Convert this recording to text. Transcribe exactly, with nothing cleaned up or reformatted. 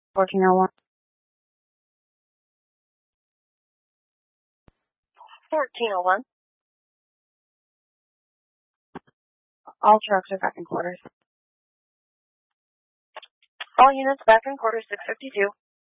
fourteen oh one. fourteen oh one. All trucks are back in quarters. All units back in quarters, six fifty-two.